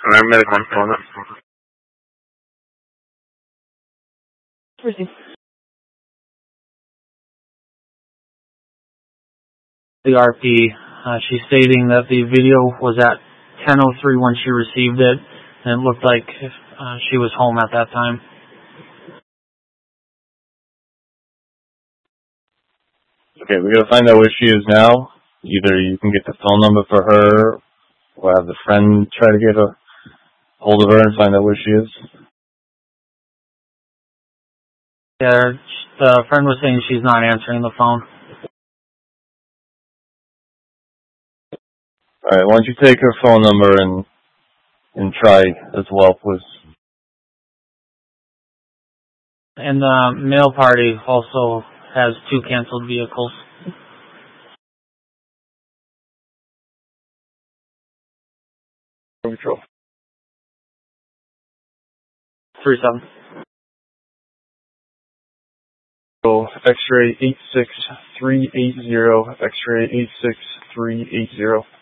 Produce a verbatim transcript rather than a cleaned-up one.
Paramedic one phone up. Proceed. The R P, uh, she's stating that the video was at ten oh three when she received it, and it looked like uh, she was home at that time. Okay, we gotta find out where she is now. Either you can get the phone number for her, or have the friend try to get a hold of her and find out where she is. Yeah, the friend was saying she's not answering the phone. Alright, why don't you take her phone number and and try as well, please. And the mail party also has two canceled vehicles. Control. Three seven. X-ray eight six three eight zero, X-ray eight six three eight zero.